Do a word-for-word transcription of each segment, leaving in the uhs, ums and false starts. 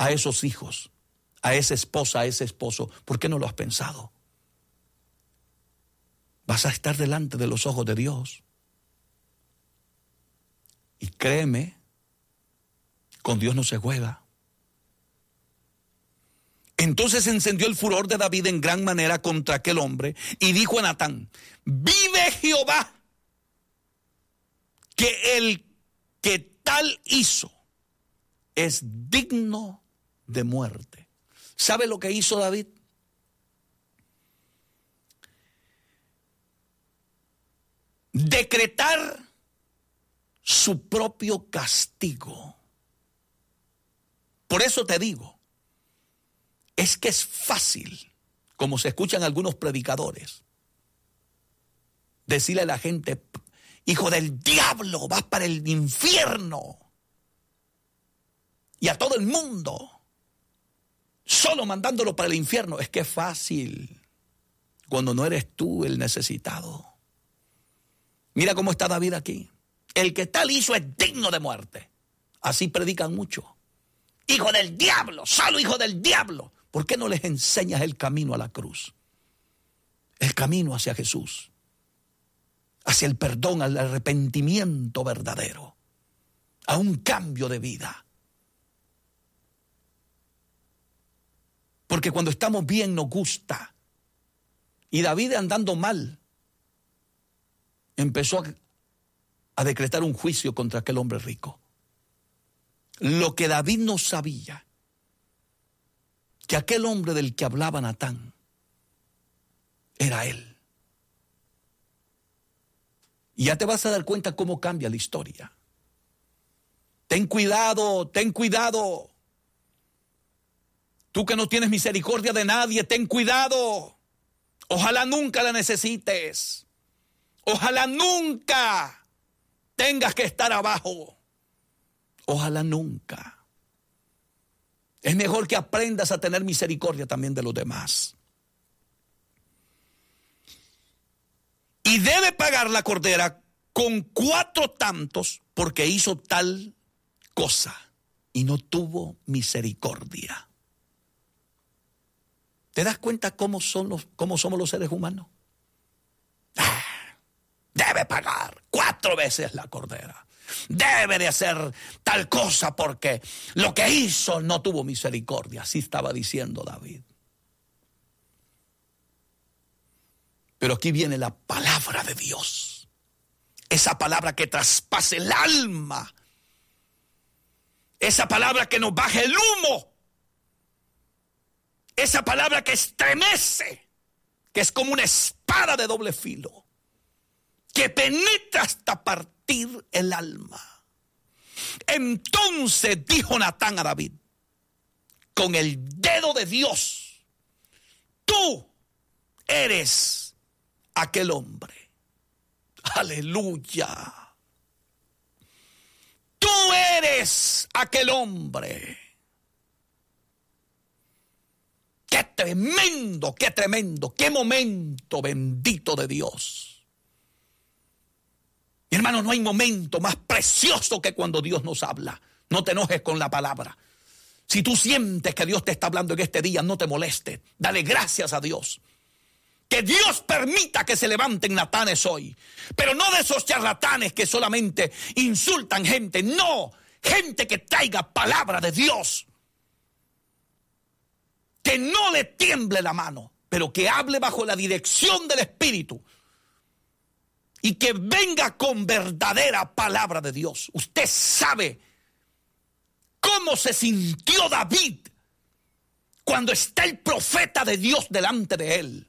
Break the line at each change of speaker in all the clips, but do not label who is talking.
a esos hijos, a esa esposa, a ese esposo? ¿Por qué no lo has pensado? Vas a estar delante de los ojos de Dios. Y créeme, con Dios no se juega. Entonces encendió el furor de David en gran manera contra aquel hombre y dijo a Natán: vive Jehová, que el que tal hizo es digno de muerte. ¿Sabe lo que hizo David? Decretar su propio castigo. Por eso te digo, es que es fácil, como se escuchan algunos predicadores, decirle a la gente: hijo del diablo, vas para el infierno. Y a todo el mundo, solo mandándolo para el infierno. Es que es fácil cuando no eres tú el necesitado. Mira cómo está David aquí. El que tal hizo es digno de muerte. Así predican mucho. Hijo del diablo, solo hijo del diablo. ¿Por qué no les enseñas el camino a la cruz? El camino hacia Jesús. Hacia el perdón, al arrepentimiento verdadero. A un cambio de vida. Porque cuando estamos bien nos gusta. Y David, andando mal, empezó a, a decretar un juicio contra aquel hombre rico. Lo que David no sabía, que aquel hombre del que hablaba Natán era él. Y ya te vas a dar cuenta cómo cambia la historia. Ten cuidado, ten cuidado. Tú que no tienes misericordia de nadie, ten cuidado. Ojalá nunca la necesites. Ojalá nunca tengas que estar abajo. Ojalá nunca. Es mejor que aprendas a tener misericordia también de los demás. Y debe pagar la cordera con cuatro tantos porque hizo tal cosa y no tuvo misericordia. ¿Te das cuenta cómo son los, cómo somos los seres humanos? Ah, debe pagar cuatro veces la cordera. Debe de hacer tal cosa porque lo que hizo no tuvo misericordia. Así estaba diciendo David. Pero aquí viene la palabra de Dios. Esa palabra que traspase el alma. Esa palabra que nos baja el humo. Esa palabra que estremece. Que es como una espada de doble filo. Que penetra hasta partir el alma. Entonces dijo Natán a David: con el dedo de Dios, tú eres aquel hombre. Aleluya. Tú eres aquel hombre. Qué tremendo, qué tremendo, qué momento bendito de Dios. Mi hermano, no hay momento más precioso que cuando Dios nos habla. No te enojes con la palabra. Si tú sientes que Dios te está hablando en este día, no te molestes. Dale gracias a Dios. Que Dios permita que se levanten natanes hoy. Pero no de esos charlatanes que solamente insultan gente. No, gente que traiga palabra de Dios. Que no le tiemble la mano, pero que hable bajo la dirección del Espíritu. Y que venga con verdadera palabra de Dios. Usted sabe cómo se sintió David cuando está el profeta de Dios delante de él.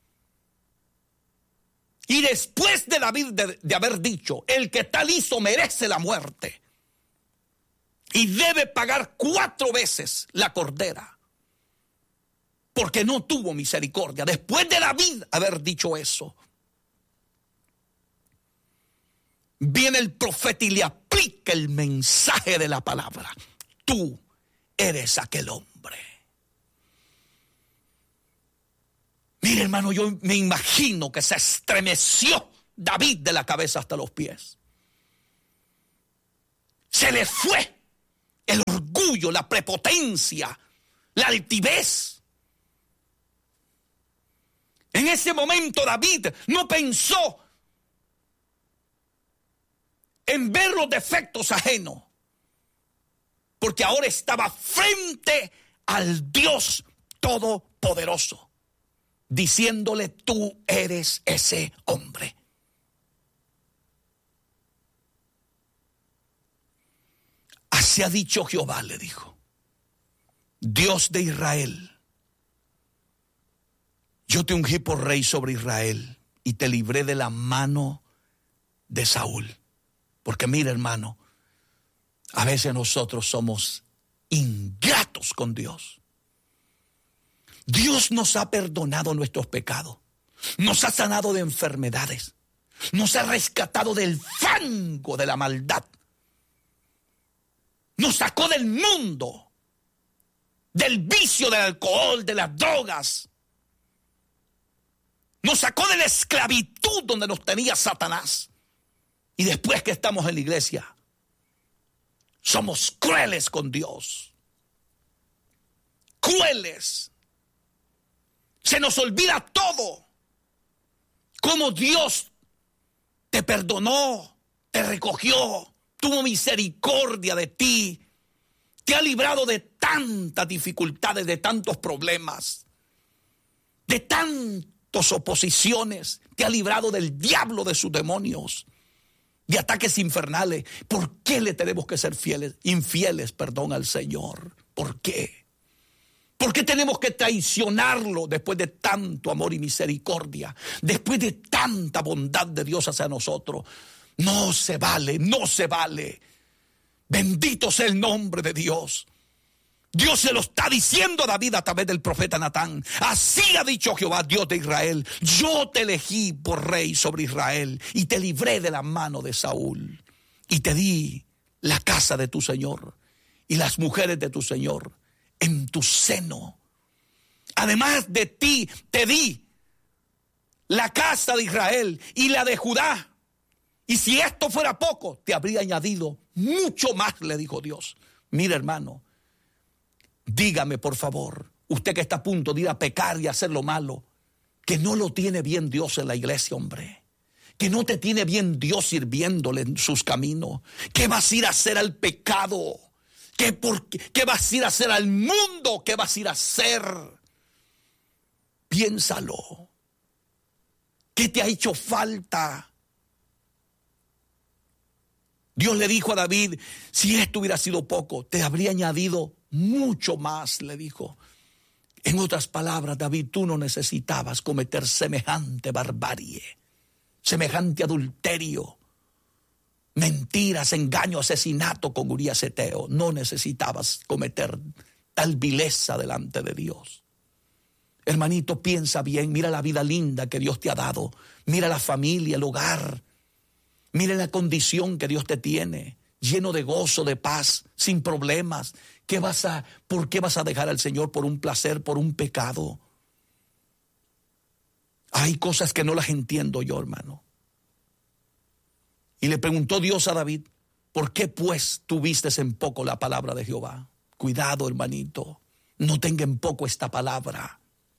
Y después de David de, de haber dicho: el que tal hizo merece la muerte y debe pagar cuatro veces la cordera, porque no tuvo misericordia. Después de David haber dicho eso, viene el profeta y le aplica el mensaje de la palabra. Tú eres aquel hombre. Mire, hermano, yo me imagino que se estremeció David de la cabeza hasta los pies. Se le fue el orgullo orgullo, la prepotencia, la altivez. En ese momento David no pensó en ver los defectos ajenos, porque ahora estaba frente al Dios Todopoderoso, diciéndole: tú eres ese hombre. Así ha dicho Jehová, le dijo, Dios de Israel, yo te ungí por rey sobre Israel y te libré de la mano de Saúl. Porque mira, hermano, a veces nosotros somos ingratos con Dios. Dios nos ha perdonado nuestros pecados, nos ha sanado de enfermedades, nos ha rescatado del fango de la maldad, nos sacó del mundo, del vicio del alcohol, de las drogas, nos sacó de la esclavitud donde nos tenía Satanás. Y después que estamos en la iglesia, somos crueles con Dios. Crueles. Se nos olvida todo. Cómo Dios te perdonó, te recogió, tuvo misericordia de ti, te ha librado de tantas dificultades, de tantos problemas, de tantas oposiciones, te ha librado del diablo, de sus demonios, de ataques infernales. ¿Por qué le tenemos que ser fieles, infieles, perdón, al Señor? ¿Por qué? ¿Por qué tenemos que traicionarlo después de tanto amor y misericordia? Después de tanta bondad de Dios hacia nosotros. No se vale, no se vale. Bendito sea el nombre de Dios. Dios se lo está diciendo a David a través del profeta Natán. Así ha dicho Jehová, Dios de Israel: yo te elegí por rey sobre Israel y te libré de la mano de Saúl y te di la casa de tu Señor y las mujeres de tu Señor en tu seno. Además de ti te di la casa de Israel y la de Judá. Y si esto fuera poco, te habría añadido mucho más, le dijo Dios. Mira, hermano, dígame por favor, usted que está a punto de ir a pecar y a hacer lo malo, que no lo tiene bien Dios en la iglesia, hombre. Que no te tiene bien Dios sirviéndole en sus caminos. ¿Qué vas a ir a hacer al pecado? ¿Qué, por qué, ¿Qué vas a ir a hacer al mundo? ¿Qué vas a ir a hacer? Piénsalo. ¿Qué te ha hecho falta? Dios le dijo a David: si esto hubiera sido poco, te habría añadido mucho más, le dijo. En otras palabras, David, tú no necesitabas cometer semejante barbarie, semejante adulterio, mentiras, engaño, asesinato con Urías Eteo. No necesitabas cometer tal vileza delante de Dios. Hermanito, piensa bien, mira la vida linda que Dios te ha dado, mira la familia, el hogar, mira la condición que Dios te tiene, lleno de gozo, de paz, sin problemas. ¿Qué vas a, ¿Por qué vas a dejar al Señor por un placer, por un pecado? Hay cosas que no las entiendo yo, hermano. Y le preguntó Dios a David: ¿por qué pues tuviste en poco la palabra de Jehová? Cuidado, hermanito, no tenga en poco esta palabra.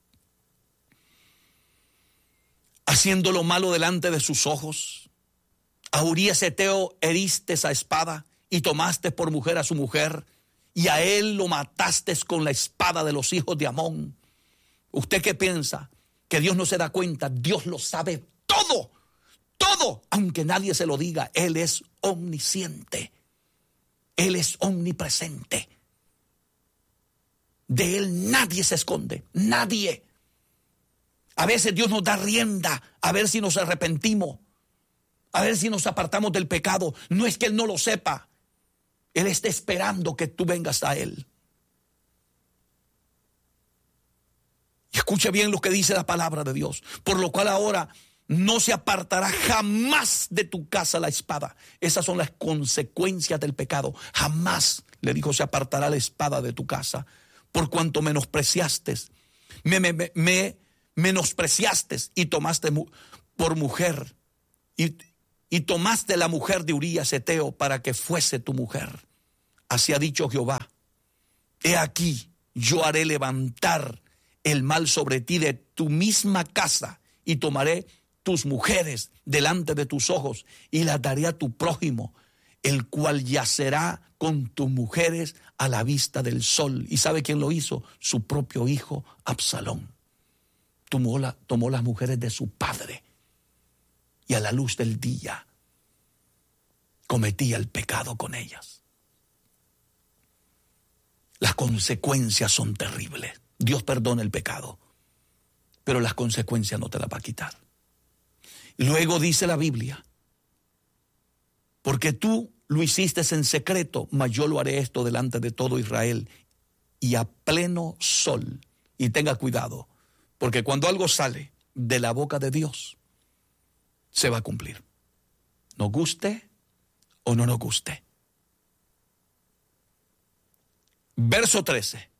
Haciendo lo malo delante de sus ojos, a Urías Eteo heriste esa espada y tomaste por mujer a su mujer, y a él lo mataste con la espada de los hijos de Amón. ¿Usted qué piensa? ¿Que Dios no se da cuenta? Dios lo sabe todo, todo, aunque nadie se lo diga. Él es omnisciente, Él es omnipresente. De Él nadie se esconde, nadie. A veces Dios nos da rienda a ver si nos arrepentimos, a ver si nos apartamos del pecado. No es que Él no lo sepa. Él está esperando que tú vengas a Él. Y escuche bien lo que dice la palabra de Dios. Por lo cual ahora no se apartará jamás de tu casa la espada. Esas son las consecuencias del pecado. Jamás, le dijo, se apartará la espada de tu casa. Por cuanto menospreciaste, me, me, me, me menospreciaste y tomaste mu- por mujer y Y tomaste la mujer de Urías Eteo para que fuese tu mujer. Así ha dicho Jehová, he aquí, yo haré levantar el mal sobre ti de tu misma casa y tomaré tus mujeres delante de tus ojos y las daré a tu prójimo, el cual yacerá con tus mujeres a la vista del sol. ¿Y sabe quién lo hizo? Su propio hijo Absalón. Tomó, la, tomó las mujeres de su padre y a la luz del día cometía el pecado con ellas. Las consecuencias son terribles. Dios perdona el pecado, pero las consecuencias no te las va a quitar. Luego dice la Biblia, porque tú lo hiciste en secreto, mas yo lo haré esto delante de todo Israel y a pleno sol. Y tenga cuidado, porque cuando algo sale de la boca de Dios, se va a cumplir. Nos guste o no nos guste. Verso trece.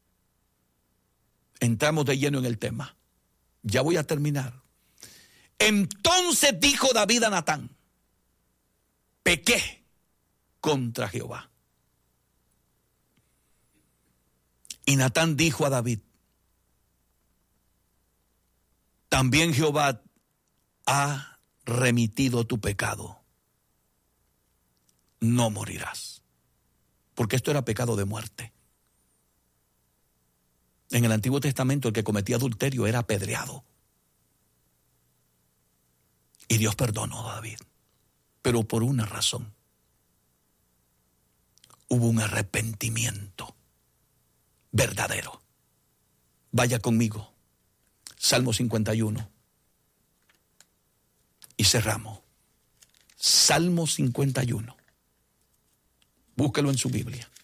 Entramos de lleno en el tema. Ya voy a terminar. Entonces dijo David a Natán, pequé contra Jehová. Y Natán dijo a David, también Jehová ha remitido tu pecado. No morirás. Porque esto era pecado de muerte. En el Antiguo Testamento el que cometía adulterio era apedreado. Y Dios perdonó a David. Pero por una razón. Hubo un arrepentimiento verdadero. Vaya conmigo. Salmo cincuenta y uno. Y cerramos. Salmo cincuenta y uno. Búsquelo en su Biblia.